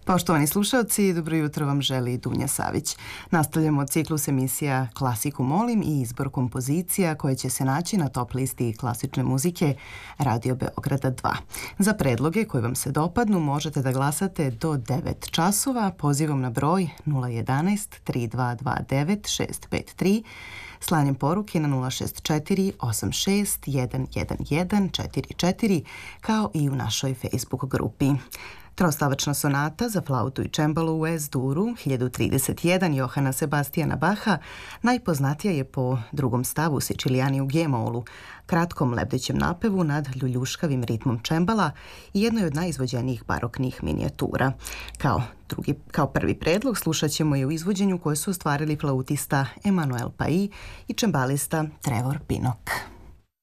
Poštovani slušalci, dobro jutro vam želi Dunja Savić. Nastavljamo ciklus emisija Klasiku molim i izbor kompozicija koje će se naći na top listi klasične muzike Radio Beograda 2. Za predloge koji vam se dopadnu možete da glasate do 9 časova pozivom na broj 011 3229 653, slanjem poruke na 064 86 111 44, kao i u našoj Facebook grupi. Trostavačna sonata za flautu i čembalo u S-duru 1031 Johana Sebastijana Baha najpoznatija je po drugom stavu Siciliani u G-molu, kratkom lebdećem napevu nad ljuljuškavim ritmom čembala i jednoj od najizvođenijih baroknih minijatura. Kao prvi predlog slušat ćemo je u izvođenju koje su ostvarili flautista Emanuel Pai i čembalista Trevor Pinnock.